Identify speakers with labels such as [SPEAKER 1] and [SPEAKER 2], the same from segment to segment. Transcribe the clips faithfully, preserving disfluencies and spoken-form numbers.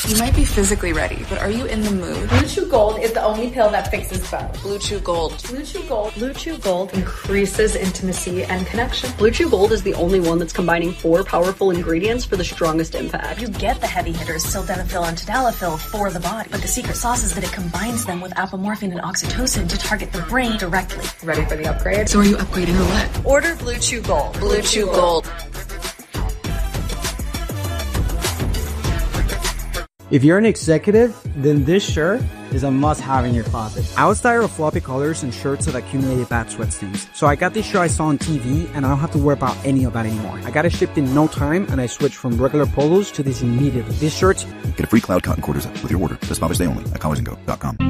[SPEAKER 1] You might be physically ready, but are you in the mood?
[SPEAKER 2] Blue Chew Gold is the only pill that fixes both.
[SPEAKER 1] Blue Chew Gold.
[SPEAKER 2] Blue Chew Gold.
[SPEAKER 3] Blue Chew Gold increases intimacy and connection. Blue Chew Gold is the only one that's combining four powerful ingredients for the strongest impact.
[SPEAKER 4] You get the heavy hitters, sildenafil and tadalafil, for the body. But the secret sauce is that it combines them with apomorphine and oxytocin to target the brain directly.
[SPEAKER 2] Ready for the upgrade?
[SPEAKER 1] So are you upgrading or what?
[SPEAKER 4] Order Blue Chew Gold.
[SPEAKER 1] Blue Chew Gold.
[SPEAKER 5] If you're an executive, then this shirt is a must-have in your closet. I was tired of floppy colors and shirts that accumulated bad sweat stains. So I got this shirt I saw on T V, and I don't have to worry about any of that anymore. I got it shipped in no time, and I switched from regular polos to this immediately. This shirt...
[SPEAKER 6] Get a free Cloud Cotton Quarter Zip with your order this Mother's Day only at collars and go dot com.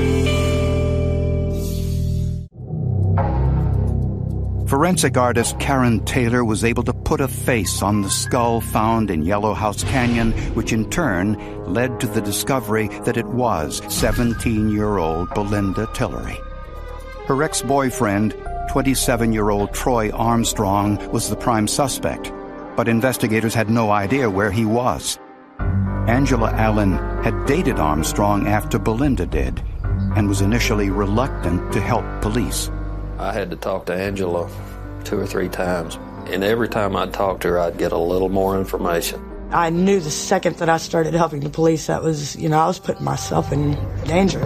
[SPEAKER 7] Forensic artist Karen Taylor was able to put a face on the skull found in Yellow House Canyon, which in turn led to the discovery that it was seventeen-year-old Belinda Tillery. Her ex-boyfriend, twenty-seven-year-old Troy Armstrong, was the prime suspect, but investigators had no idea where he was. Angela Allen had dated Armstrong after Belinda did, and was initially reluctant to help police.
[SPEAKER 8] I had to talk to Angela two or three times, and every time I'd talk to her, I'd get a little more information.
[SPEAKER 9] I knew the second that I started helping the police, that was, you know, I was putting myself in danger.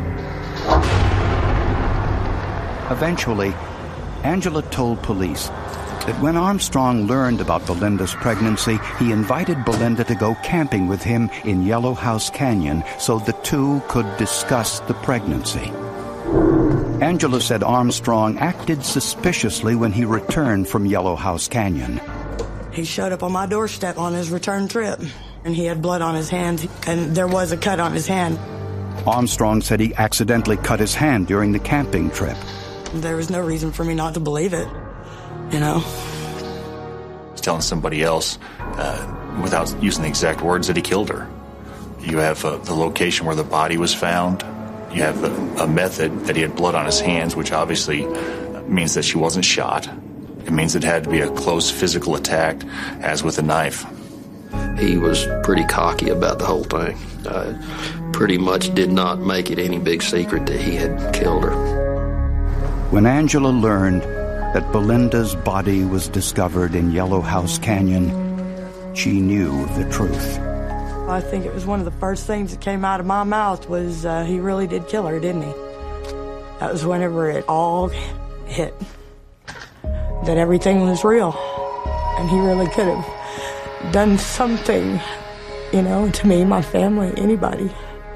[SPEAKER 7] Eventually, Angela told police that when Armstrong learned about Belinda's pregnancy, he invited Belinda to go camping with him in Yellow House Canyon so the two could discuss the pregnancy. Angela said Armstrong acted suspiciously when he returned from Yellow House Canyon.
[SPEAKER 9] He showed up on my doorstep on his return trip, and he had blood on his hand, and there was a cut on his hand.
[SPEAKER 7] Armstrong said he accidentally cut his hand during the camping trip.
[SPEAKER 9] There was no reason for me not to believe it, you know.
[SPEAKER 10] He's telling somebody else, uh, without using the exact words, that he killed her. You have uh, the location where the body was found. You have a, a method that he had blood on his hands, which obviously means that she wasn't shot. It means it had to be a close physical attack, as with a knife.
[SPEAKER 8] He was pretty cocky about the whole thing. Uh, pretty much did not make it any big secret that he had killed her.
[SPEAKER 7] When Angela learned that Belinda's body was discovered in Yellow House Canyon, she knew the truth.
[SPEAKER 9] I think it was one of the first things that came out of my mouth was uh, he really did kill her, didn't he? That was whenever it all hit, that everything was real, and he really could have done something, you know, to me, my family, anybody.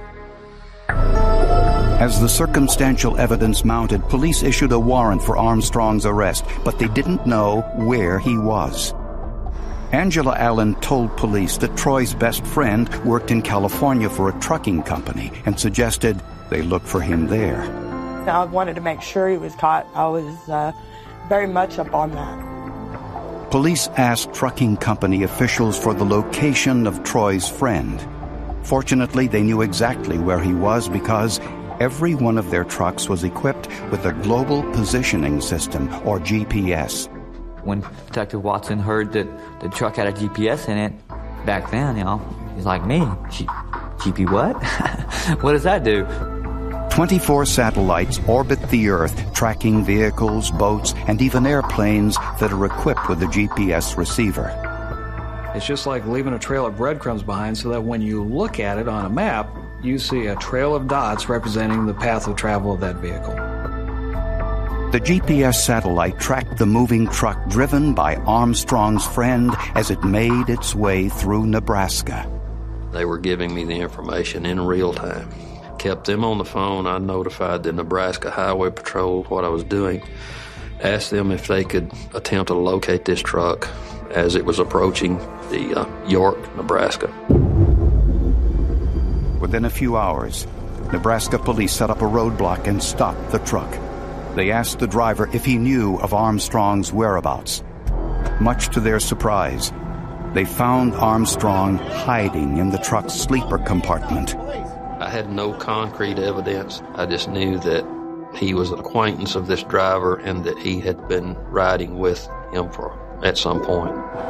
[SPEAKER 7] As the circumstantial evidence mounted, police issued a warrant for Armstrong's arrest, but they didn't know where he was. Angela Allen told police that Troy's best friend worked in California for a trucking company and suggested they look for him there.
[SPEAKER 9] I wanted to make sure he was caught. I was uh, very much up on that.
[SPEAKER 7] Police asked trucking company officials for the location of Troy's friend. Fortunately, they knew exactly where he was because every one of their trucks was equipped with a global positioning system, or G P S.
[SPEAKER 11] When Detective Watson heard that the truck had a G P S in it, back then, you know, he's like, me, G- GP what? What does that do?
[SPEAKER 7] twenty-four satellites orbit the Earth, tracking vehicles, boats, and even airplanes that are equipped with a G P S receiver.
[SPEAKER 12] It's just like leaving a trail of breadcrumbs behind so that when you look at it on a map, you see a trail of dots representing the path of travel of that vehicle.
[SPEAKER 7] The G P S satellite tracked the moving truck driven by Armstrong's friend as it made its way through Nebraska.
[SPEAKER 8] They were giving me the information in real time. Kept them on the phone. I notified the Nebraska Highway Patrol what I was doing. Asked them if they could attempt to locate this truck as it was approaching the uh, York, Nebraska.
[SPEAKER 7] Within a few hours, Nebraska police set up a roadblock and stopped the truck. They asked the driver if he knew of Armstrong's whereabouts. Much to their surprise, they found Armstrong hiding in the truck's sleeper compartment.
[SPEAKER 8] I had no concrete evidence. I just knew that he was an acquaintance of this driver and that he had been riding with him for at some point.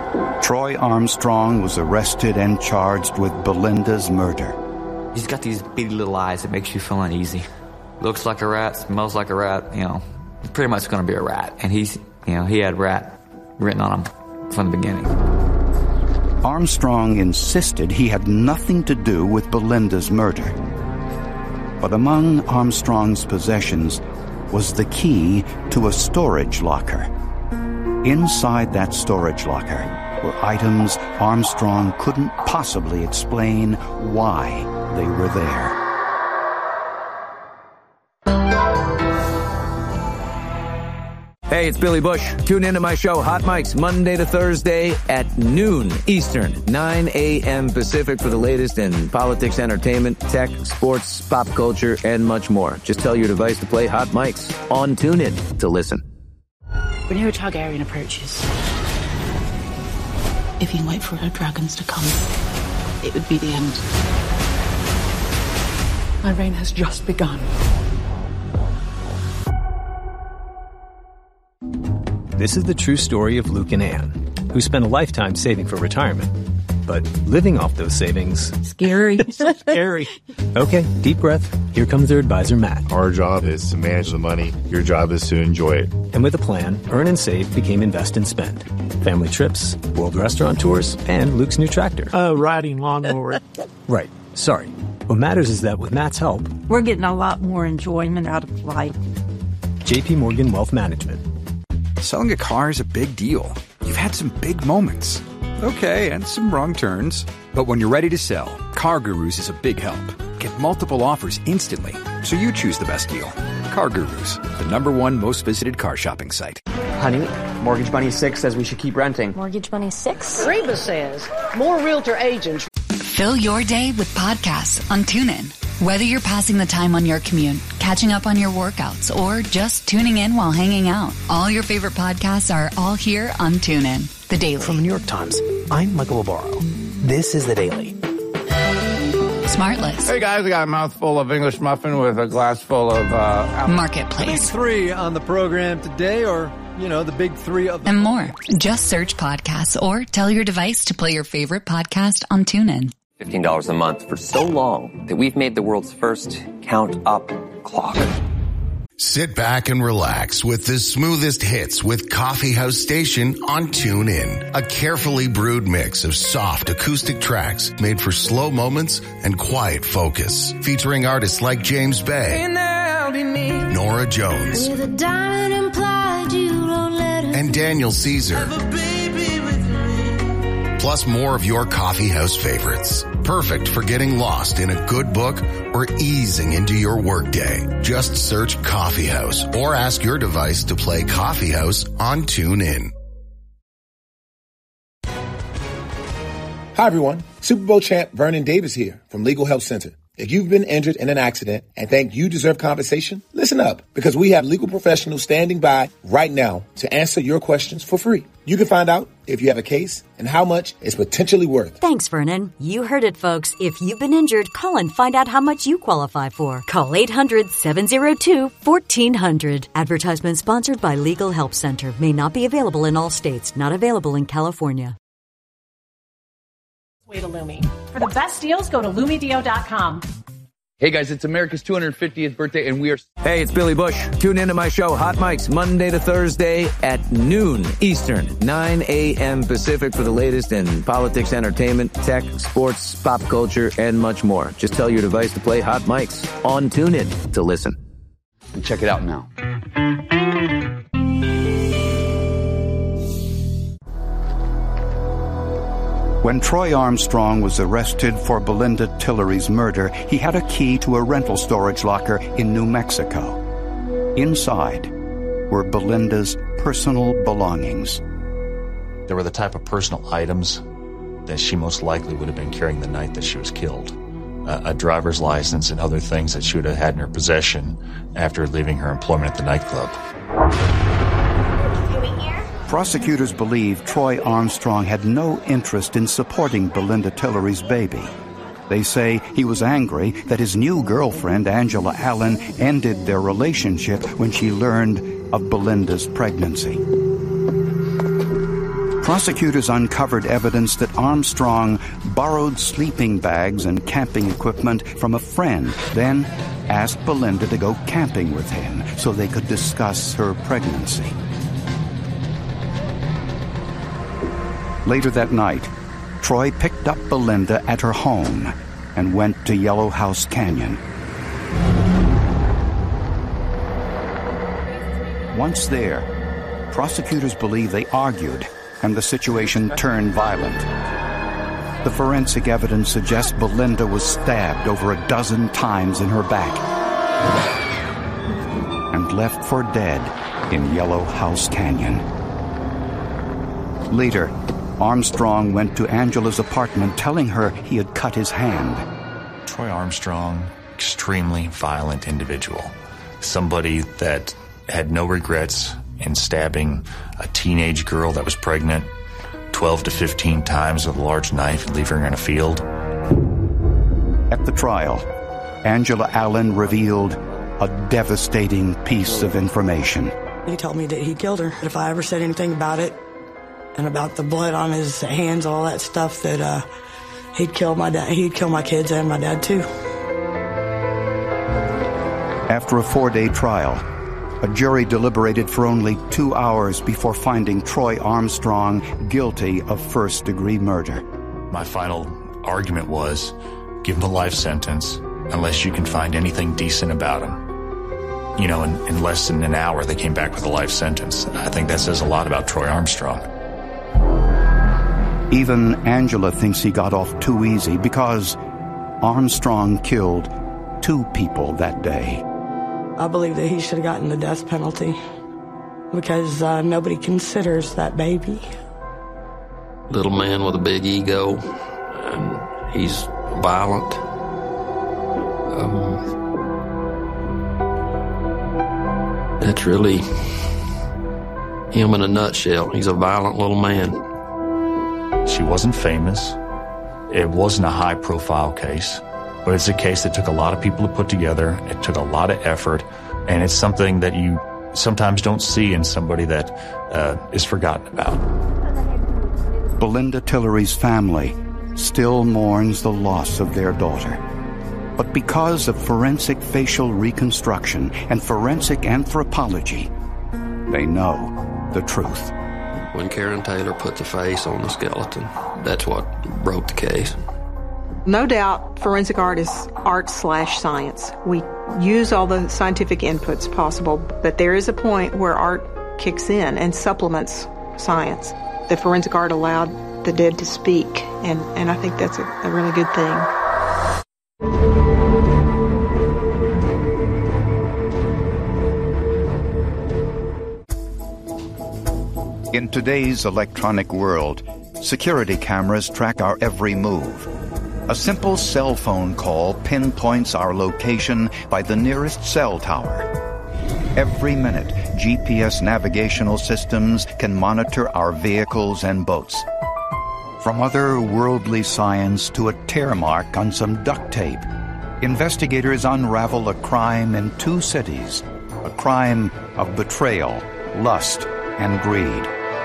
[SPEAKER 7] Troy Armstrong was arrested and charged with Belinda's murder.
[SPEAKER 11] He's got these beady little eyes that makes you feel uneasy. Looks like a rat, smells like a rat, you know. He's pretty much going to be a rat. And he's, you know, he had rat written on him from the beginning.
[SPEAKER 7] Armstrong insisted he had nothing to do with Belinda's murder. But among Armstrong's possessions was the key to a storage locker. Inside that storage locker were items Armstrong couldn't possibly explain why they were there.
[SPEAKER 13] Hey, it's Billy Bush. Tune into my show, Hot Mics, Monday to Thursday at noon Eastern, nine a.m. Pacific for the latest in politics, entertainment, tech, sports, pop culture, and much more. Just tell your device to play Hot Mics on TuneIn to listen.
[SPEAKER 14] Whenever a Targaryen approaches, if you wait for our dragons to come, it would be the end. My reign has just begun.
[SPEAKER 15] This is the true story of Luke and Anne, who spent a lifetime saving for retirement. But living off those savings...
[SPEAKER 14] Scary.
[SPEAKER 15] so scary. Okay, deep breath. Here comes their advisor, Matt.
[SPEAKER 16] Our job is to manage the money. Your job is to enjoy it.
[SPEAKER 15] And with a plan, Earn and Save became Invest and Spend. Family trips, world restaurant tours, and Luke's new tractor.
[SPEAKER 17] Uh, riding lawnmower.
[SPEAKER 15] Right. Sorry. What matters is that with Matt's help...
[SPEAKER 18] We're getting a lot more enjoyment out of life.
[SPEAKER 15] J P Morgan Wealth Management.
[SPEAKER 19] Selling a car is a big deal. You've had some big moments. Okay, and some wrong turns. But when you're ready to sell, CarGurus is a big help. Get multiple offers instantly, so you choose the best deal. CarGurus, the number one most visited car shopping site.
[SPEAKER 20] Honey, Mortgage Bunny six says we should keep renting.
[SPEAKER 21] Mortgage Bunny six?
[SPEAKER 22] Reba says more realtor agents.
[SPEAKER 23] Fill your day with podcasts on TuneIn. Whether you're passing the time on your commute, catching up on your workouts, or just tuning in while hanging out, all your favorite podcasts are all here on TuneIn. The Daily.
[SPEAKER 24] From the New York Times, I'm Michael Obaro. This is The Daily.
[SPEAKER 23] Smartless.
[SPEAKER 25] Hey guys, I got a mouthful of English muffin with a glass full of uh,
[SPEAKER 23] Marketplace.
[SPEAKER 26] The big three on the program today, or, you know, the big three of the...
[SPEAKER 23] And more. Just search podcasts or tell your device to play your favorite podcast on TuneIn.
[SPEAKER 27] fifteen dollars a month for so long that we've made the world's first count up clock.
[SPEAKER 28] Sit back and relax with the smoothest hits with Coffee House Station on TuneIn. A carefully brewed mix of soft acoustic tracks made for slow moments and quiet focus. Featuring artists like James Bay, Nora Jones, and Daniel Caesar. Plus more of your coffee house favorites. Perfect for getting lost in a good book or easing into your workday. Just search Coffee House or ask your device to play Coffee House on TuneIn.
[SPEAKER 29] Hi everyone, Super Bowl champ Vernon Davis here from Legal Help Center. If you've been injured in an accident and think you deserve compensation, listen up, because we have legal professionals standing by right now to answer your questions for free. You can find out if you have a case and how much it's potentially worth.
[SPEAKER 30] Thanks, Vernon. You heard it, folks. If you've been injured, call and find out how much you qualify for. Call eight hundred, seven oh two, one four zero zero. Advertisement sponsored by Legal Help Center. May not be available in all states. Not available in California.
[SPEAKER 31] Way to Lumi. For the best deals, go to Lumi Dio dot com.
[SPEAKER 32] Hey guys, it's America's two hundred fiftieth birthday and we are...
[SPEAKER 13] Hey, it's Billy Bush. Tune into my show, Hot Mics, Monday to Thursday at noon Eastern, nine a.m. Pacific for the latest in politics, entertainment, tech, sports, pop culture, and much more. Just tell your device to play Hot Mics on TuneIn to listen.
[SPEAKER 32] And check it out now.
[SPEAKER 7] When Troy Armstrong was arrested for Belinda Tillery's murder, he had a key to a rental storage locker in New Mexico. Inside were Belinda's personal belongings.
[SPEAKER 10] They were the type of personal items that she most likely would have been carrying the night that she was killed. Uh, a driver's license and other things that she would have had in her possession after leaving her employment at the nightclub.
[SPEAKER 7] Prosecutors believe Troy Armstrong had no interest in supporting Belinda Tillery's baby. They say he was angry that his new girlfriend, Angela Allen, ended their relationship when she learned of Belinda's pregnancy. prosecutors uncovered evidence that Armstrong borrowed sleeping bags and camping equipment from a friend, then asked Belinda to go camping with him so they could discuss her pregnancy. Later that night, Troy picked up Belinda at her home and went to Yellow House Canyon. Once there, prosecutors believe they argued and the situation turned violent. The forensic evidence suggests Belinda was stabbed over a dozen times in her back and left for dead in Yellow House Canyon. Later, Armstrong went to Angela's apartment telling her he had cut his hand.
[SPEAKER 10] Troy Armstrong, extremely violent individual. Somebody that had no regrets in stabbing a teenage girl that was pregnant twelve to fifteen times with a large knife and leaving her in a field.
[SPEAKER 7] At the trial, Angela Allen revealed a devastating piece of information.
[SPEAKER 1] He told me that he killed her. If I ever said anything about it, and about the blood on his hands, all that stuff, that uh, he'd kill my dad, he'd kill my kids and my dad too.
[SPEAKER 7] After a four-day trial, a jury deliberated for only two hours before finding Troy Armstrong guilty of first-degree murder.
[SPEAKER 10] My final argument was, give him a life sentence unless you can find anything decent about him. You know, in, in less than an hour, they came back with a life sentence. I think that says a lot about Troy Armstrong.
[SPEAKER 7] Even Angela thinks he got off too easy because Armstrong killed two people that day.
[SPEAKER 1] I believe that he should have gotten the death penalty because uh, nobody considers that baby.
[SPEAKER 2] Little man with a big ego, and he's violent. Um, that's really him in a nutshell. He's a violent little man.
[SPEAKER 10] She wasn't famous. It wasn't a high-profile case, but it's a case that took a lot of people to put together. It took a lot of effort, and it's something that you sometimes don't see in somebody that uh, is forgotten about.
[SPEAKER 7] Belinda Tillery's family still mourns the loss of their daughter. But because of forensic facial reconstruction and forensic anthropology, they know the truth.
[SPEAKER 2] When Karen Taylor put the face on the skeleton, that's what broke the case.
[SPEAKER 3] No doubt, forensic art is art slash science. We use all the scientific inputs possible, but there is a point where art kicks in and supplements science. The forensic art allowed the dead to speak, and, and I think that's a, a really good thing.
[SPEAKER 7] In today's electronic world, security cameras track our every move. A simple cell phone call pinpoints our location by the nearest cell tower. Every minute, G P S navigational systems can monitor our vehicles and boats. From otherworldly science to a tear mark on some duct tape, investigators unravel a crime in two cities, a crime of betrayal, lust, and greed.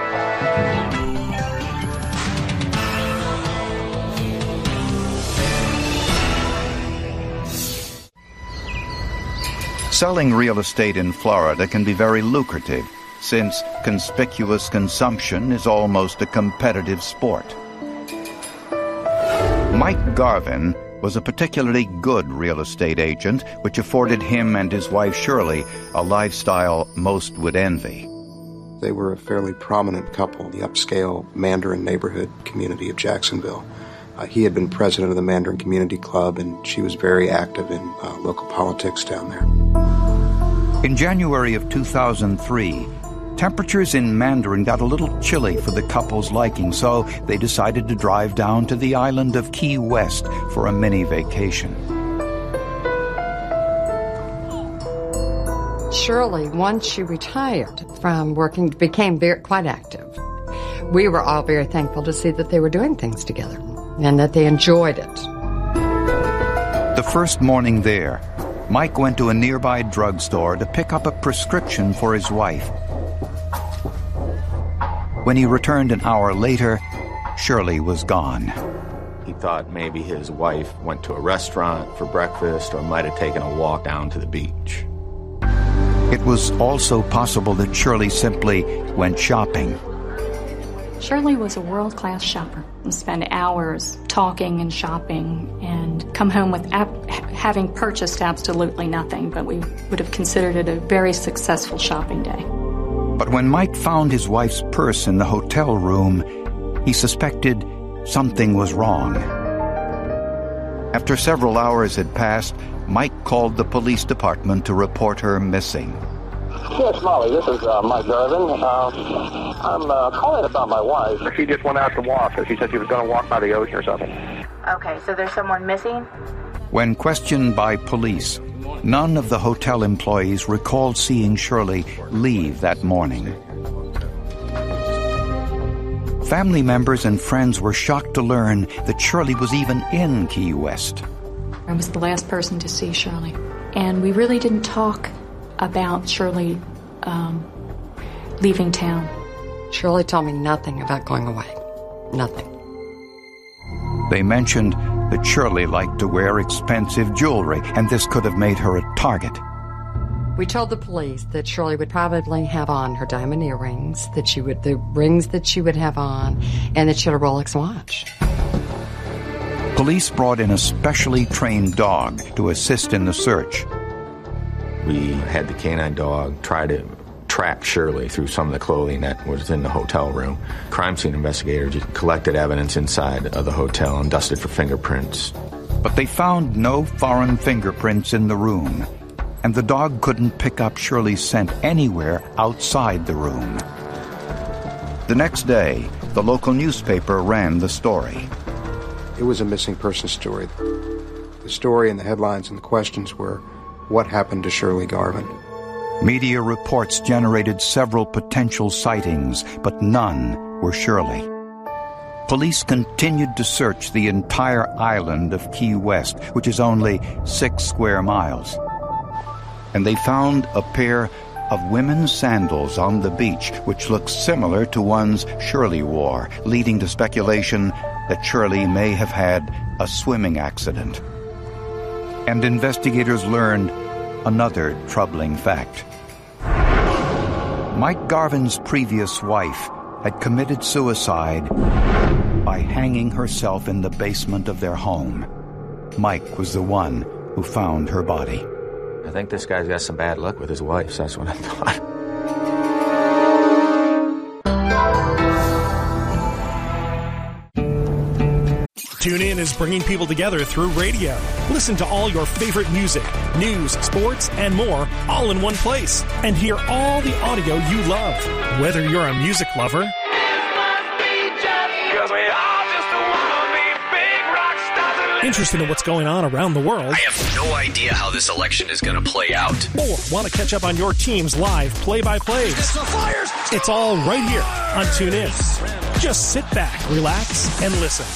[SPEAKER 7] Selling real estate in Florida can be very lucrative, since conspicuous consumption is almost a competitive sport. Mike Garvin was a particularly good real estate agent, which afforded him and his wife Shirley a lifestyle most would envy.
[SPEAKER 4] They were a fairly prominent couple in the upscale Mandarin neighborhood community of Jacksonville. Uh, he had been president of the Mandarin Community Club, and she was very active in uh, local politics down there.
[SPEAKER 7] In January of two thousand three, temperatures in Mandarin got a little chilly for the couple's liking, so they decided to drive down to the island of Key West for a mini vacation.
[SPEAKER 5] Shirley, once she retired from working, became very, quite active. We were all very thankful to see that they were doing things together and that they enjoyed it.
[SPEAKER 7] The first morning there, Mike went to a nearby drugstore to pick up a prescription for his wife. When he returned an hour later, Shirley was gone.
[SPEAKER 6] He thought maybe his wife went to a restaurant for breakfast or might have taken a walk down to the beach.
[SPEAKER 7] It was also possible that Shirley simply went shopping.
[SPEAKER 8] Shirley was a world-class shopper and spent hours talking and shopping and come home with ab- having purchased absolutely nothing, but we would have considered it a very successful shopping day.
[SPEAKER 7] But when Mike found his wife's purse in the hotel room, he suspected something was wrong. After several hours had passed, Mike called the police department to report her missing.
[SPEAKER 9] Yes, Molly, this is uh, Mike Garvin. Uh, I'm uh, calling about my wife. She just went out to walk. She said she was going to walk by the ocean or something.
[SPEAKER 11] Okay, so there's someone missing?
[SPEAKER 7] When questioned by police, none of the hotel employees recalled seeing Shirley leave that morning. Family members and friends were shocked to learn that Shirley was even in Key West.
[SPEAKER 8] I was the last person to see Shirley, and we really didn't talk about Shirley um, leaving town.
[SPEAKER 5] Shirley told me nothing about going away. Nothing.
[SPEAKER 7] They mentioned that Shirley liked to wear expensive jewelry, and this could have made her a target.
[SPEAKER 5] We told the police that Shirley would probably have on her diamond earrings, that she would, the rings that she would have on, and that she had a Rolex watch.
[SPEAKER 7] Police brought in a specially trained dog to assist in the search.
[SPEAKER 6] We had the canine dog try to track Shirley through some of the clothing that was in the hotel room. Crime scene investigators collected evidence inside of the hotel and dusted for fingerprints.
[SPEAKER 7] But they found no foreign fingerprints in the room, and the dog couldn't pick up Shirley's scent anywhere outside the room. The next day, the local newspaper ran the story.
[SPEAKER 4] It was a missing person story. The story and the headlines and the questions were, what happened to Shirley Garvin?
[SPEAKER 7] Media reports generated several potential sightings, but none were Shirley. Police continued to search the entire island of Key West, which is only six square miles. And they found a pair of women's sandals on the beach, which looked similar to ones Shirley wore, leading to speculation that Shirley may have had a swimming accident. And investigators learned another troubling fact. Mike Garvin's previous wife had committed suicide by hanging herself in the basement of their home. Mike was the one who found her body.
[SPEAKER 6] I think this guy's got some bad luck with his wife, so that's what I thought.
[SPEAKER 12] TuneIn is bringing people together through radio. Listen to all your favorite music, news, sports, and more, all in one place. And hear all the audio you love. Whether you're a music lover, interested in what's going on around the world,
[SPEAKER 14] I have no idea how this election is going to play out,
[SPEAKER 12] or want to catch up on your team's live play-by-plays, it's all right here on TuneIn. Just sit back, relax, and listen.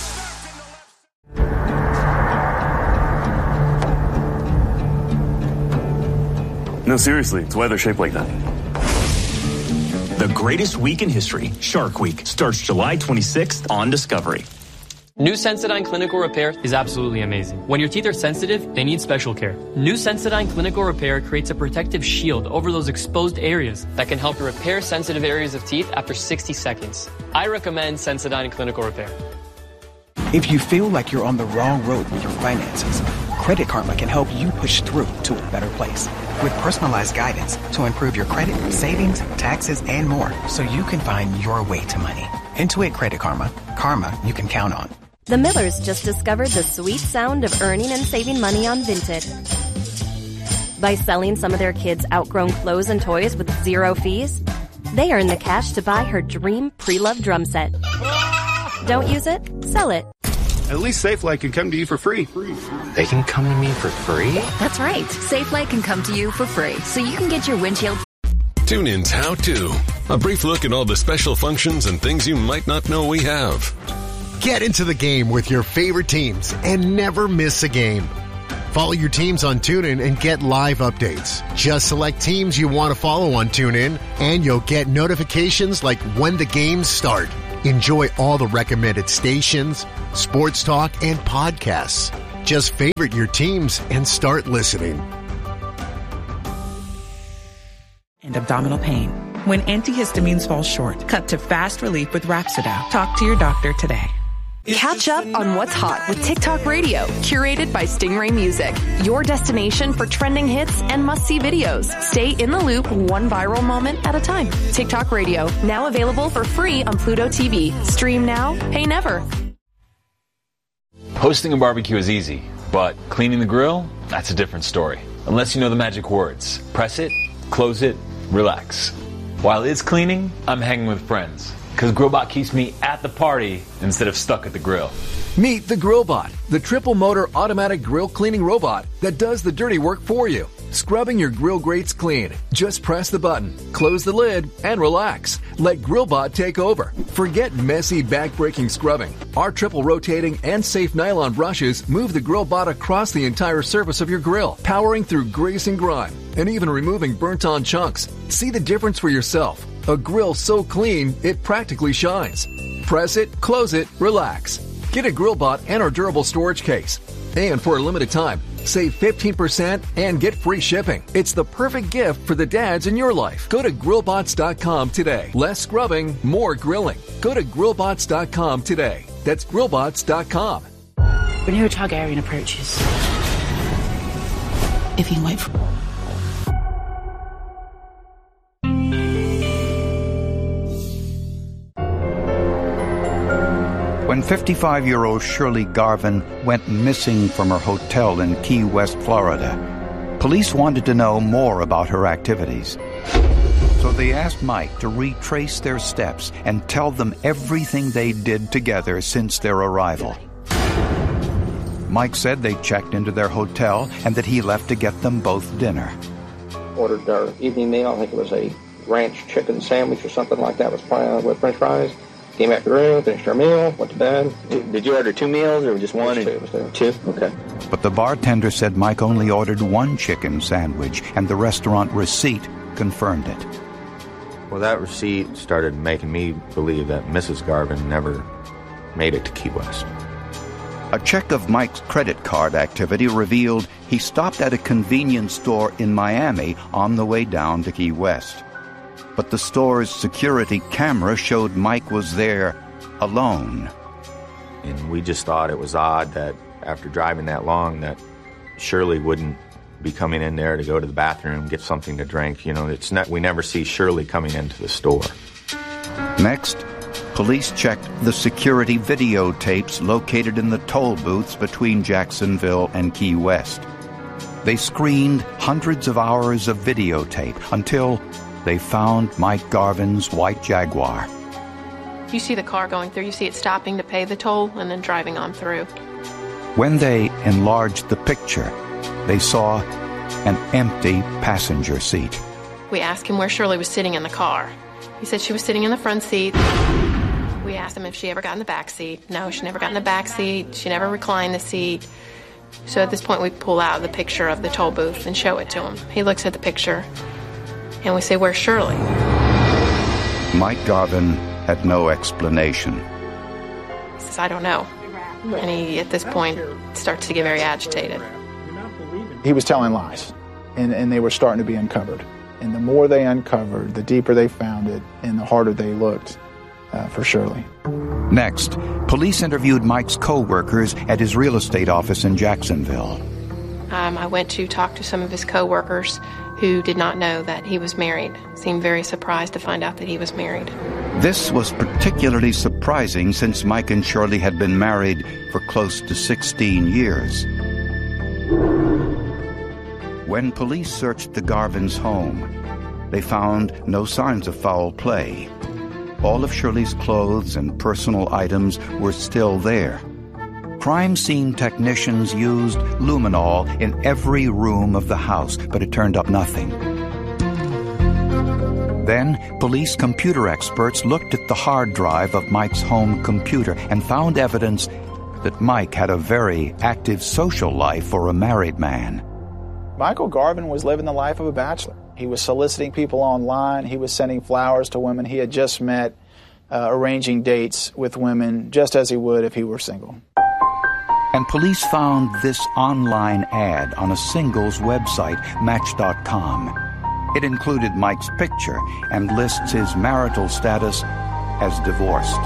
[SPEAKER 15] No, seriously, it's why they're shaped like that.
[SPEAKER 16] The greatest week in history, Shark Week, starts July twenty-sixth on Discovery.
[SPEAKER 17] New Sensodyne Clinical Repair is absolutely amazing. When your teeth are sensitive, they need special care. New Sensodyne Clinical Repair creates a protective shield over those exposed areas that can help repair sensitive areas of teeth after sixty seconds. I recommend Sensodyne Clinical Repair.
[SPEAKER 18] If you feel like you're on the wrong road with your finances, Credit Karma can help you push through to a better place. With personalized guidance to improve your credit, savings, taxes, and more, so you can find your way to money. Intuit Credit Karma. Karma you can count on.
[SPEAKER 19] The Millers just discovered the sweet sound of earning and saving money on Vinted. By selling some of their kids' outgrown clothes and toys with zero fees, they earn the cash to buy her dream pre-loved drum set. Don't use it? Sell it.
[SPEAKER 21] At least SafeLight can come to you for free.
[SPEAKER 27] They can come to me for free?
[SPEAKER 33] That's right. SafeLight can come to you for free, so you can get your windshield.
[SPEAKER 34] TuneIn's How To. A brief look at all the special functions and things you might not know we have.
[SPEAKER 35] Get into the game with your favorite teams and never miss a game.
[SPEAKER 1] Follow your teams on TuneIn and get live updates. Just select teams you want to follow on TuneIn, and you'll get notifications like when the games start. Enjoy all the recommended stations, sports talk, and podcasts. Just favorite your teams and start listening.
[SPEAKER 10] And abdominal pain. When antihistamines fall short, cut to fast relief with Rhapsodal. Talk to your doctor today.
[SPEAKER 13] Catch up on what's hot with TikTok Radio, curated by Stingray Music. Your destination for trending hits and must-see videos. Stay in the loop one viral moment at a time. TikTok Radio, now available for free on Pluto T V. Stream now, pay never.
[SPEAKER 20] Hosting a barbecue is easy, but cleaning the grill, that's a different story. Unless you know the magic words. Press it, close it, relax. While it's cleaning, I'm hanging with friends. Because Grillbot keeps me at the party instead of stuck at the grill.
[SPEAKER 22] Meet the Grillbot, the triple motor automatic grill cleaning robot that does the dirty work for you. Scrubbing your grill grates clean. Just press the button, close the lid, and relax. Let Grillbot take over. Forget messy back-breaking scrubbing. Our triple rotating and safe nylon brushes move the Grillbot across the entire surface of your grill, powering through grease and grime, and even removing burnt-on chunks. See the difference for yourself. A grill so clean, it practically shines. Press it, close it, relax. Get a Grillbot and our durable storage case. And for a limited time, save fifteen percent and get free shipping. It's the perfect gift for the dads in your life. Go to grillbots dot com today. Less scrubbing, more grilling. Go to grillbots dot com today. That's grillbots dot com.
[SPEAKER 23] Whenever a Targaryen approaches, if you can wait for...
[SPEAKER 7] When fifty-five-year-old Shirley Garvin went missing from her hotel in Key West, Florida, police wanted to know more about her activities. So they asked Mike to retrace their steps and tell them everything they did together since their arrival. Mike said they checked into their hotel and that he left to get them both dinner.
[SPEAKER 9] Ordered our evening meal. I think it was a ranch chicken sandwich or something like that with, with french fries. Came back to the room, finished our meal, went to bed.
[SPEAKER 6] Did you order two meals or just one?
[SPEAKER 9] Two. Two.
[SPEAKER 6] two? Okay.
[SPEAKER 7] But the bartender said Mike only ordered one chicken sandwich, and the restaurant receipt confirmed it.
[SPEAKER 6] Well, that receipt started making me believe that Missus Garvin never made it to Key West.
[SPEAKER 7] A check of Mike's credit card activity revealed he stopped at a convenience store in Miami on the way down to Key West. But the store's security camera showed Mike was there alone.
[SPEAKER 6] And we just thought it was odd that after driving that long that Shirley wouldn't be coming in there to go to the bathroom, get something to drink. You know, it's not, we never see Shirley coming into the store.
[SPEAKER 7] Next, police checked the security videotapes located in the toll booths between Jacksonville and Key West. They screened hundreds of hours of videotape until they found Mike Garvin's white Jaguar.
[SPEAKER 24] You see the car going through, you see it stopping to pay the toll and then driving on through.
[SPEAKER 7] When they enlarged the picture, they saw an empty passenger seat.
[SPEAKER 24] We asked him where Shirley was sitting in the car. He said she was sitting in the front seat. We asked him if she ever got in the back seat. No, she never got in the back seat. She never reclined the seat. So at this point, we pull out the picture of the toll booth and show it to him. He looks at the picture. And we say, where's Shirley?
[SPEAKER 7] Mike Garvin had no explanation.
[SPEAKER 24] He says, I don't know. And he, at this point, starts to get very agitated.
[SPEAKER 25] He was telling lies, and, and they were starting to be uncovered. And the more they uncovered, the deeper they found it, and the harder they looked uh, for Shirley.
[SPEAKER 7] Next, police interviewed Mike's co-workers at his real estate office in Jacksonville.
[SPEAKER 24] Um, I went to talk to some of his co-workers who did not know that he was married. Seemed very surprised to find out that he was married.
[SPEAKER 7] This was particularly surprising since Mike and Shirley had been married for close to sixteen years. When police searched the Garvin's home, they found no signs of foul play. All of Shirley's clothes and personal items were still there. Crime scene technicians used luminol in every room of the house, but it turned up nothing. Then, police computer experts looked at the hard drive of Mike's home computer and found evidence that Mike had a very active social life for a married man.
[SPEAKER 25] Michael Garvin was living the life of a bachelor. He was soliciting people online. He was sending flowers to women he had just met, uh, arranging dates with women just as he would if he were single.
[SPEAKER 7] And police found this online ad on a singles website, Match dot com. It included Mike's picture and lists his marital status as divorced.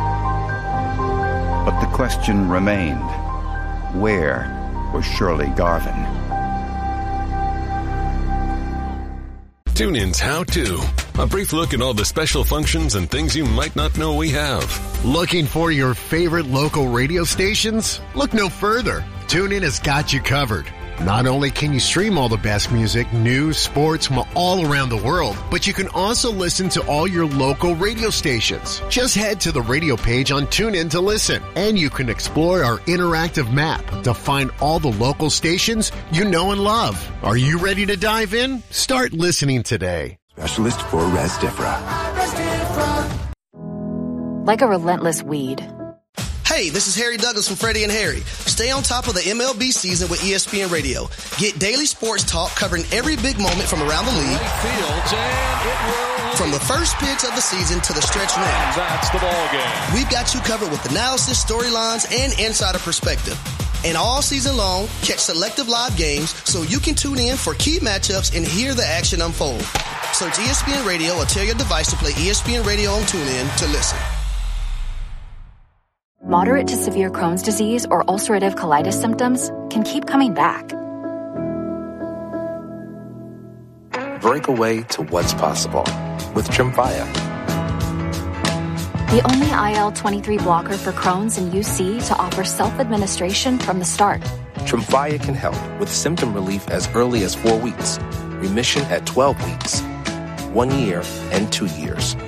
[SPEAKER 7] But the question remained, where was Shirley Garvin?
[SPEAKER 34] TuneIn's How To. A brief look at all the special functions and things you might not know we have.
[SPEAKER 1] Looking for your favorite local radio stations? Look no further. TuneIn has got you covered. Not only can you stream all the best music, news, sports from all around the world, but you can also listen to all your local radio stations. Just head to the radio page on TuneIn to listen, and you can explore our interactive map to find all the local stations you know and love. Are you ready to dive in? Start listening today.
[SPEAKER 2] Specialist for Restifra.
[SPEAKER 33] Like a relentless weed.
[SPEAKER 3] Hey, this is Harry Douglas from Freddie and Harry. Stay on top of the M L B season with E S P N Radio. Get daily sports talk covering every big moment from around the league. From the first pitch of the season to the stretch run.
[SPEAKER 4] That's the ball game.
[SPEAKER 3] We've got you covered with analysis, storylines, and insider perspective. And all season long, catch selective live games so you can tune in for key matchups and hear the action unfold. Search E S P N Radio or tell your device to play E S P N Radio on TuneIn to listen.
[SPEAKER 33] Moderate to severe Crohn's disease or ulcerative colitis symptoms can keep coming back.
[SPEAKER 5] Break away to what's possible with Tremfya.
[SPEAKER 33] The only I L twenty-three blocker for Crohn's and U C to offer self-administration from the start.
[SPEAKER 5] Tremfya can help with symptom relief as early as four weeks, remission at twelve weeks, one year, and two years.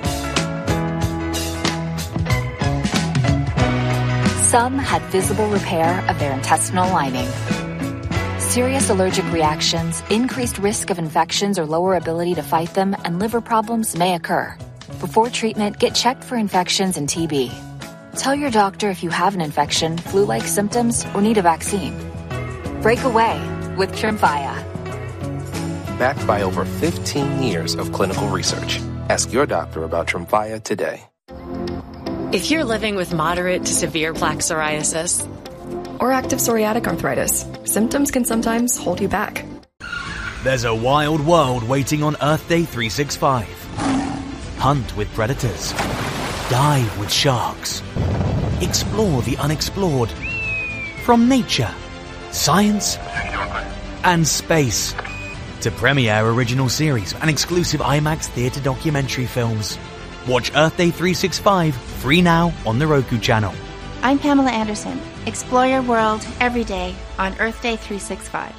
[SPEAKER 33] Some had visible repair of their intestinal lining. Serious allergic reactions, increased risk of infections or lower ability to fight them, and liver problems may occur. Before treatment, get checked for infections and T B. Tell your doctor if you have an infection, flu-like symptoms, or need a vaccine. Break away with Tremfya.
[SPEAKER 5] Backed by over fifteen years of clinical research. Ask your doctor about Tremfya today.
[SPEAKER 8] If you're living with moderate to severe plaque psoriasis or active psoriatic arthritis, symptoms can sometimes hold you back.
[SPEAKER 11] There's a wild world waiting on Earth Day three sixty-five. Hunt with predators. Dive with sharks. Explore the unexplored. From nature, science, and space to premiere original series and exclusive IMAX theater documentary films. Watch Earth Day three sixty-five free now on the Roku channel.
[SPEAKER 12] I'm Pamela Anderson. Explore your world every day on Earth Day three sixty-five.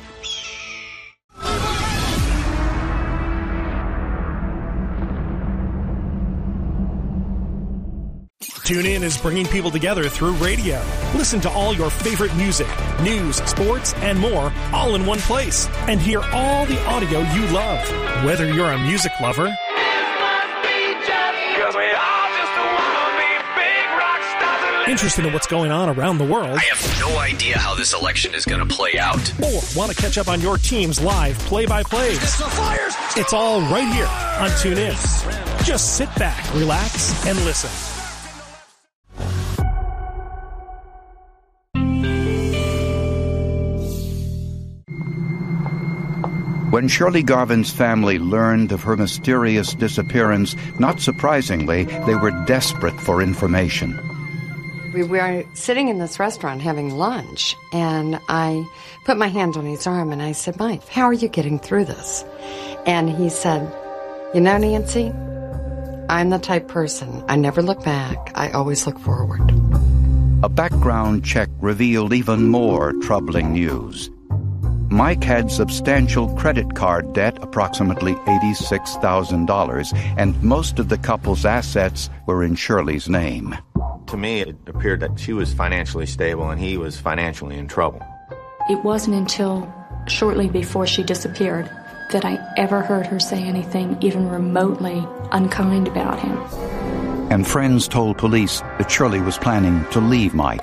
[SPEAKER 14] TuneIn is bringing people together through radio. Listen to all your favorite music, news, sports, and more all in one place. And hear all the audio you love. Whether you're a music lover, interested in what's going on around the world,
[SPEAKER 26] I have no idea how this election is going to play out,
[SPEAKER 14] or want to catch up on your team's live play-by-plays, it's all right here on TuneIn. Just sit back, relax, and listen.
[SPEAKER 7] When Shirley Garvin's family learned of her mysterious disappearance, not surprisingly, they were desperate for information.
[SPEAKER 28] We were sitting in this restaurant having lunch, and I put my hand on his arm, and I said, Mike, how are you getting through this? And he said, you know, Nancy, I'm the type person. I never look back. I always look forward.
[SPEAKER 7] A background check revealed even more troubling news. Mike had substantial credit card debt, approximately eighty-six thousand dollars, and most of the couple's assets were in Shirley's name.
[SPEAKER 6] To me, it appeared that she was financially stable and he was financially in trouble.
[SPEAKER 29] It wasn't until shortly before she disappeared that I ever heard her say anything even remotely unkind about him.
[SPEAKER 7] And friends told police that Shirley was planning to leave Mike.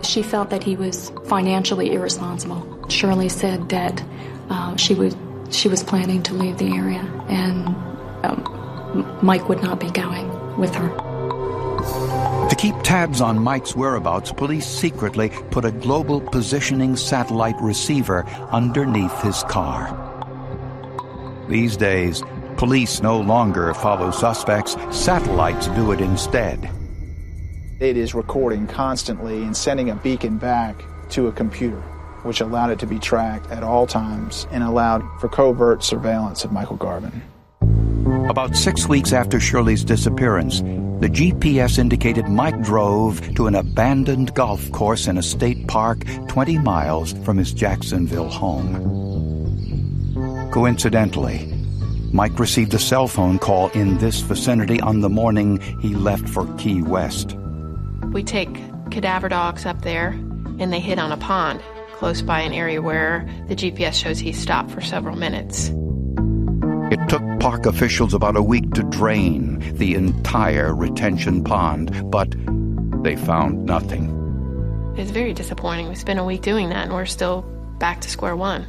[SPEAKER 29] She felt that he was financially irresponsible. Shirley said that uh, she was she was planning to leave the area, and um, Mike would not be going with her.
[SPEAKER 7] To keep tabs on Mike's whereabouts, police secretly put a global positioning satellite receiver underneath his car. These days, police no longer follow suspects. Satellites do it instead.
[SPEAKER 25] It is recording constantly and sending a beacon back to a computer, which allowed it to be tracked at all times and allowed for covert surveillance of Michael Garvin.
[SPEAKER 7] About six weeks after Shirley's disappearance, the G P S indicated Mike drove to an abandoned golf course in a state park twenty miles from his Jacksonville home. Coincidentally, Mike received a cell phone call in this vicinity on the morning he left for Key West.
[SPEAKER 24] We take cadaver dogs up there, and they hit on a pond close by an area where the G P S shows he stopped for several minutes.
[SPEAKER 7] It took park officials about a week to drain the entire retention pond, but they found nothing.
[SPEAKER 24] It's very disappointing. We spent a week doing that, and we're still back to square one.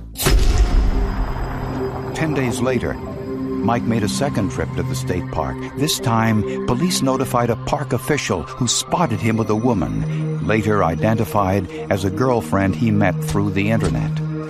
[SPEAKER 7] Ten days later, Mike made a second trip to the state park. This time, police notified a park official who spotted him with a woman, later identified as a girlfriend he met through the internet.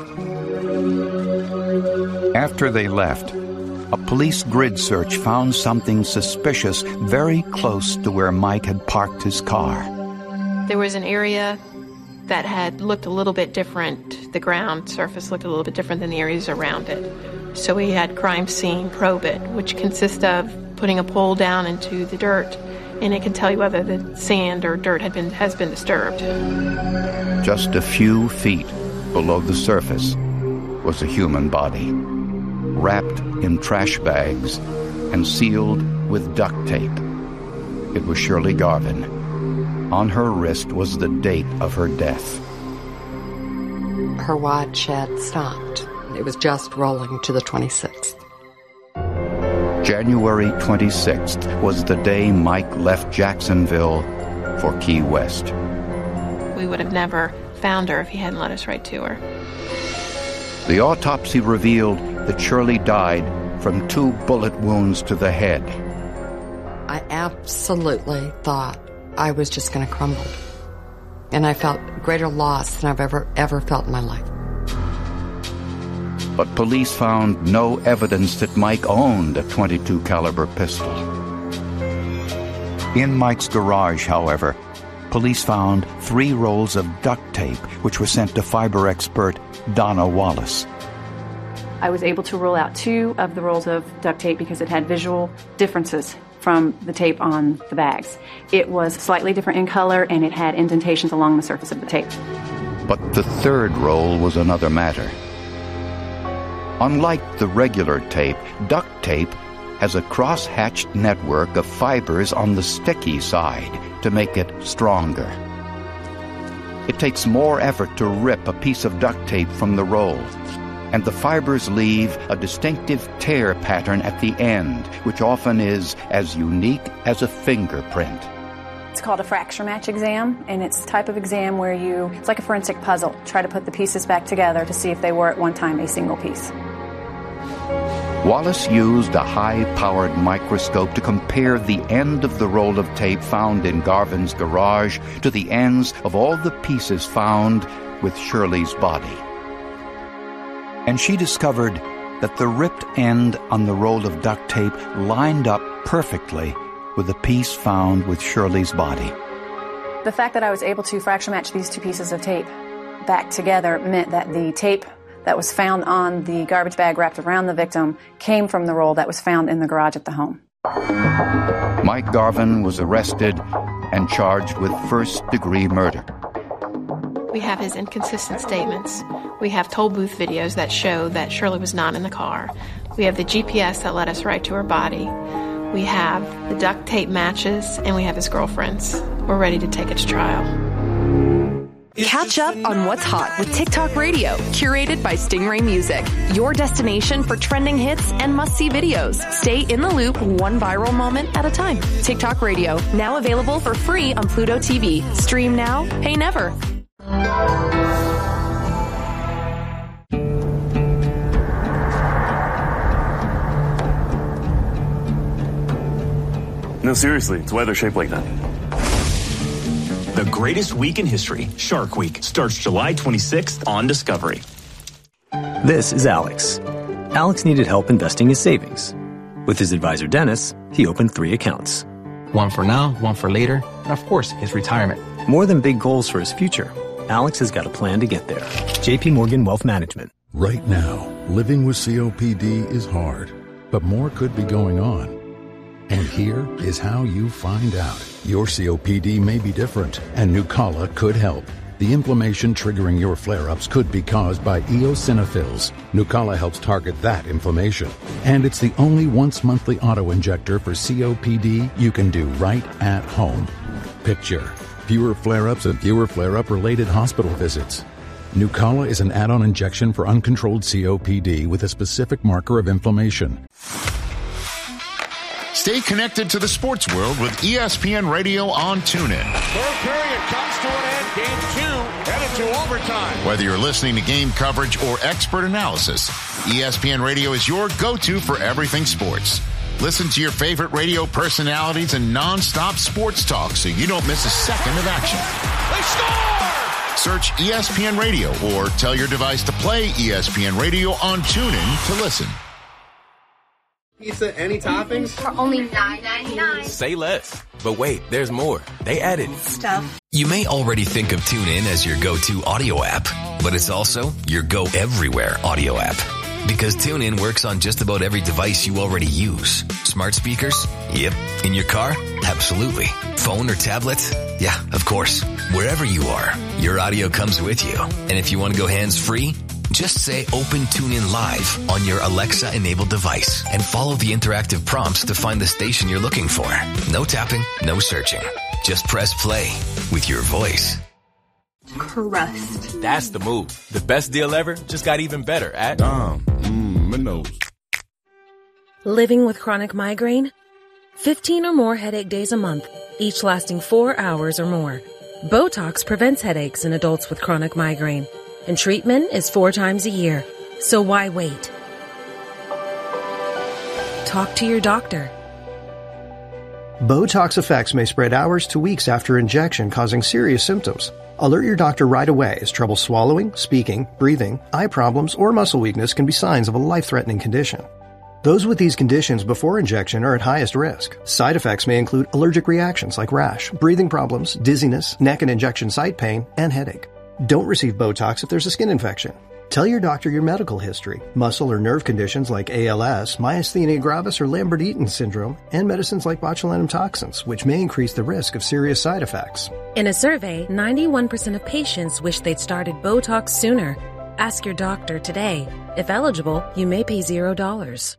[SPEAKER 7] After they left, a police grid search found something suspicious very close to where Mike had parked his car.
[SPEAKER 24] There was an area that had looked a little bit different. The ground surface looked a little bit different than the areas around it. So we had crime scene probe it, which consists of putting a pole down into the dirt, and it can tell you whether the sand or dirt had been has been disturbed.
[SPEAKER 7] Just a few feet below the surface was a human body, wrapped in trash bags and sealed with duct tape. It was Shirley Garvin. On her wrist was the date of her death.
[SPEAKER 28] Her watch had stopped. It was just rolling to the twenty-sixth.
[SPEAKER 7] January twenty-sixth was the day Mike left Jacksonville for Key West.
[SPEAKER 24] We would have never found her if he hadn't let us write to her.
[SPEAKER 7] The autopsy revealed that Shirley died from two bullet wounds to the head.
[SPEAKER 28] I absolutely thought I was just going to crumble. And I felt greater loss than I've ever, ever felt in my life.
[SPEAKER 7] But police found no evidence that Mike owned a twenty-two caliber pistol. In Mike's garage, however, police found three rolls of duct tape, which were sent to fiber expert Donna Wallace.
[SPEAKER 4] I was able to rule out two of the rolls of duct tape because it had visual differences from the tape on the bags. It was slightly different in color, and it had indentations along the surface of the tape.
[SPEAKER 7] But the third roll was another matter. Unlike the regular tape, duct tape has a cross-hatched network of fibers on the sticky side to make it stronger. It takes more effort to rip a piece of duct tape from the roll, and the fibers leave a distinctive tear pattern at the end, which often is as unique as a fingerprint.
[SPEAKER 4] It's called a fracture match exam, and it's the type of exam where you, it's like a forensic puzzle, try to put the pieces back together to see if they were at one time a single piece.
[SPEAKER 7] Wallace used a high-powered microscope to compare the end of the roll of tape found in Garvin's garage to the ends of all the pieces found with Shirley's body. And she discovered that the ripped end on the roll of duct tape lined up perfectly with the piece found with Shirley's body.
[SPEAKER 4] The fact that I was able to fracture match these two pieces of tape back together meant that the tape that was found on the garbage bag wrapped around the victim came from the roll that was found in the garage at the home.
[SPEAKER 7] Mike Garvin was arrested and charged with first-degree murder.
[SPEAKER 24] We have his inconsistent statements. We have toll booth videos that show that Shirley was not in the car. We have the G P S that led us right to her body. We have the duct tape matches, and we have his girlfriends. We're ready to take it to trial.
[SPEAKER 10] Catch up on what's hot with TikTok Radio, curated by Stingray Music. Your destination for trending hits and must-see videos. Stay in the loop one viral moment at a time. TikTok Radio, now available for free on Pluto T V. Stream now, pay never.
[SPEAKER 13] No, seriously, it's why they're shaped like that.
[SPEAKER 15] The greatest week in history, Shark Week, starts July twenty-sixth on Discovery.
[SPEAKER 16] This is Alex. Alex needed help investing his savings. With his advisor, Dennis, he opened three accounts.
[SPEAKER 17] One for now, one for later, and of course, his retirement.
[SPEAKER 16] More than big goals for his future, Alex has got a plan to get there. J P Morgan Wealth Management.
[SPEAKER 18] Right now, living with C O P D is hard, but more could be going on. And here is how you find out. Your C O P D may be different, and Nucala could help. The inflammation triggering your flare-ups could be caused by eosinophils. Nucala helps target that inflammation. And it's the only once-monthly auto-injector for C O P D you can do right at home. Picture fewer flare-ups and fewer flare-up related hospital visits. Nucala is an add-on injection for uncontrolled C O P D with a specific marker of inflammation.
[SPEAKER 19] Stay connected to the sports world with E S P N Radio on TuneIn.
[SPEAKER 20] Third period comes to an end. Game two headed to overtime.
[SPEAKER 19] Whether you're listening to game coverage or expert analysis, E S P N Radio is your go-to for everything sports. Listen to your favorite radio personalities and non-stop sports talk so you don't miss a second of action.
[SPEAKER 20] They score!
[SPEAKER 19] Search E S P N Radio or tell your device to play E S P N Radio on TuneIn to listen.
[SPEAKER 21] Pizza, any toppings?
[SPEAKER 12] For only nine ninety-nine.
[SPEAKER 22] Say less. But wait, there's more. They added
[SPEAKER 12] stuff.
[SPEAKER 26] You may already think of TuneIn as your go-to audio app, but it's also your go-everywhere audio app. Because TuneIn works on just about every device you already use. Smart speakers? Yep. In your car? Absolutely. Phone or tablet? Yeah, of course. Wherever you are, your audio comes with you. And if you want to go hands-free, just say Open TuneIn Live on your Alexa-enabled device and follow the interactive prompts to find the station you're looking for. No tapping, no searching. Just press play with your voice.
[SPEAKER 23] Crust.
[SPEAKER 22] That's the move. The best deal ever just got even better at
[SPEAKER 27] Dom. Mmm, my nose.
[SPEAKER 23] Living with chronic migraine? fifteen or more headache days a month, each lasting four hours or more. Botox prevents headaches in adults with chronic migraine. And treatment is four times a year. So why wait? Talk to your doctor.
[SPEAKER 30] Botox effects may spread hours to weeks after injection, causing serious symptoms. Alert your doctor right away, as trouble swallowing, speaking, breathing, eye problems, or muscle weakness can be signs of a life-threatening condition. Those with these conditions before injection are at highest risk. Side effects may include allergic reactions like rash, breathing problems, dizziness, neck and injection site pain, and headache. Don't receive Botox if there's a skin infection. Tell your doctor your medical history, muscle or nerve conditions like A L S, myasthenia gravis or Lambert-Eaton syndrome, and medicines like botulinum toxins, which may increase the risk of serious side effects.
[SPEAKER 23] In a survey, ninety-one percent of patients wish they'd started Botox sooner. Ask your doctor today. If eligible, you may pay zero dollars.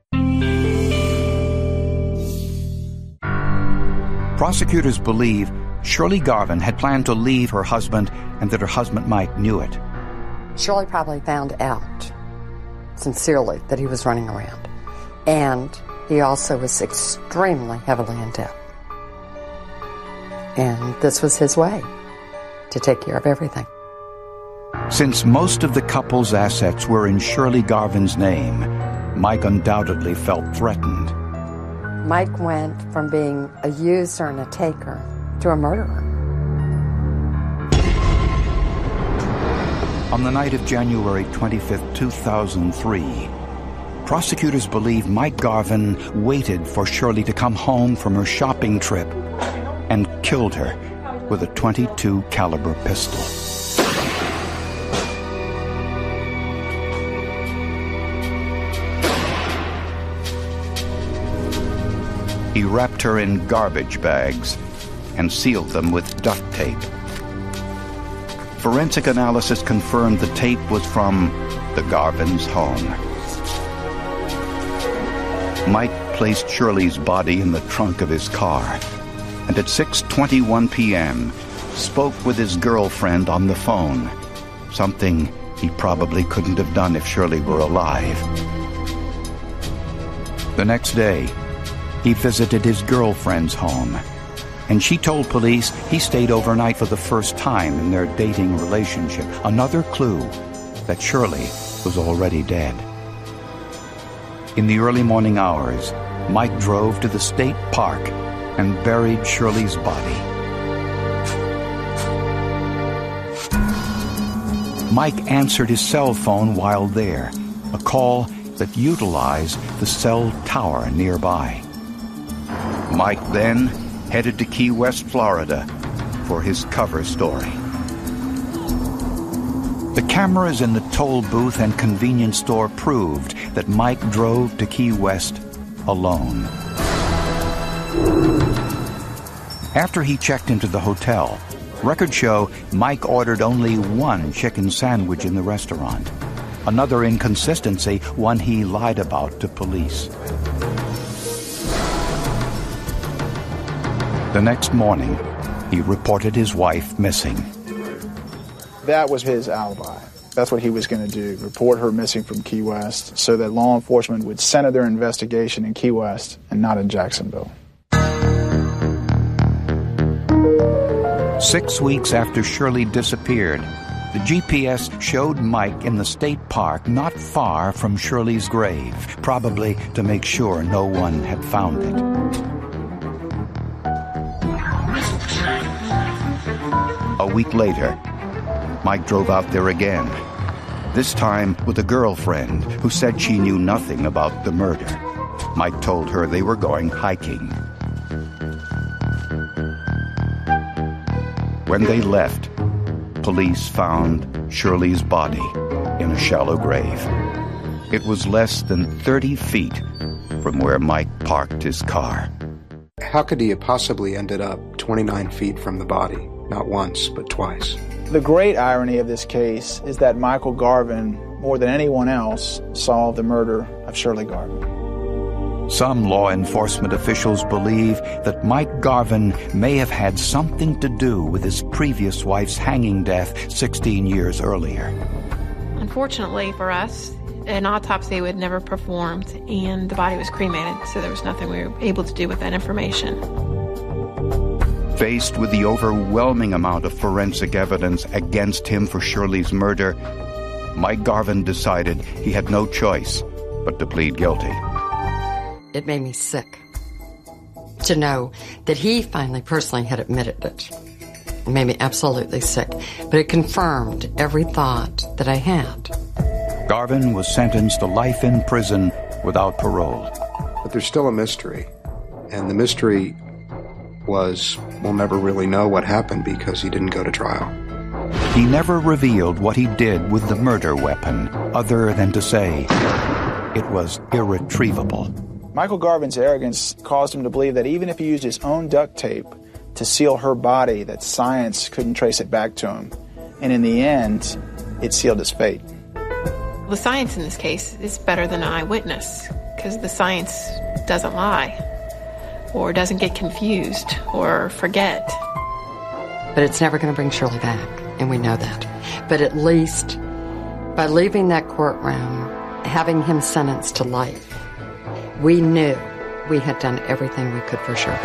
[SPEAKER 7] Prosecutors believe Shirley Garvin had planned to leave her husband and that her husband Mike knew it.
[SPEAKER 28] Shirley probably found out, sincerely, that he was running around. And he also was extremely heavily in debt. And this was his way to take care of everything.
[SPEAKER 7] Since most of the couple's assets were in Shirley Garvin's name, Mike undoubtedly felt threatened.
[SPEAKER 28] Mike went from being a user and a taker to a murderer.
[SPEAKER 7] On the night of January twenty-fifth, two thousand three, prosecutors believe Mike Garvin waited for Shirley to come home from her shopping trip and killed her with a twenty-two caliber pistol. He wrapped her in garbage bags and sealed them with duct tape. Forensic analysis confirmed the tape was from the Garvin's home. Mike placed Shirley's body in the trunk of his car and at six twenty-one p.m. spoke with his girlfriend on the phone, something he probably couldn't have done if Shirley were alive. The next day, he visited his girlfriend's home, and she told police he stayed overnight for the first time in their dating relationship, another clue that Shirley was already dead. In the early morning hours, Mike drove to the state park and buried Shirley's body. Mike answered his cell phone while there, a call that utilized the cell tower nearby. Mike then headed to Key West, Florida, for his cover story. The cameras in the toll booth and convenience store proved that Mike drove to Key West alone. After he checked into the hotel, records show Mike ordered only one chicken sandwich in the restaurant. Another inconsistency, one he lied about to police. The next morning, he reported his wife missing.
[SPEAKER 25] That was his alibi. That's what he was going to do, report her missing from Key West so that law enforcement would center their investigation in Key West and not in Jacksonville.
[SPEAKER 7] Six weeks after Shirley disappeared, the G P S showed Mike in the state park not far from Shirley's grave, probably to make sure no one had found it. A week later, Mike drove out there again, this time with a girlfriend who said she knew nothing about the murder. Mike told her they were going hiking. When they left, police found Shirley's body in a shallow grave. It was less than thirty feet from where Mike parked his car.
[SPEAKER 1] How could he have possibly ended up twenty-nine feet from the body? Not once, but twice.
[SPEAKER 25] The great irony of this case is that Michael Garvin, more than anyone else, solved the murder of Shirley Garvin.
[SPEAKER 7] Some law enforcement officials believe that Mike Garvin may have had something to do with his previous wife's hanging death sixteen years earlier.
[SPEAKER 24] Unfortunately for us, an autopsy was never performed, and the body was cremated, so there was nothing we were able to do with that information.
[SPEAKER 7] Faced with the overwhelming amount of forensic evidence against him for Shirley's murder, Mike Garvin decided he had no choice but to plead guilty.
[SPEAKER 28] It made me sick to know that he finally personally had admitted it. It made me absolutely sick, but it confirmed every thought that I had.
[SPEAKER 7] Garvin was sentenced to life in prison without parole.
[SPEAKER 1] But there's still a mystery, and the mystery was we'll never really know what happened because he didn't go to trial.
[SPEAKER 7] He never revealed what he did with the murder weapon, other than to say it was irretrievable.
[SPEAKER 25] Michael Garvin's arrogance caused him to believe that even if he used his own duct tape to seal her body, that science couldn't trace it back to him. And in the end, it sealed his fate.
[SPEAKER 24] The science in this case is better than an eyewitness, because the science doesn't lie, or doesn't get confused, or forget.
[SPEAKER 28] But it's never going to bring Shirley back, and we know that. But at least, by leaving that courtroom, having him sentenced to life, we knew we had done everything we could for Shirley.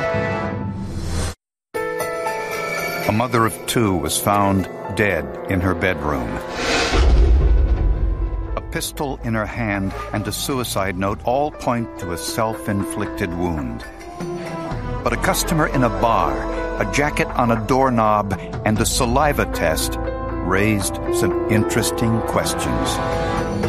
[SPEAKER 7] A mother of two was found dead in her bedroom. A pistol in her hand and a suicide note all point to a self-inflicted wound. But a customer in a bar, a jacket on a doorknob, and a saliva test raised some interesting questions.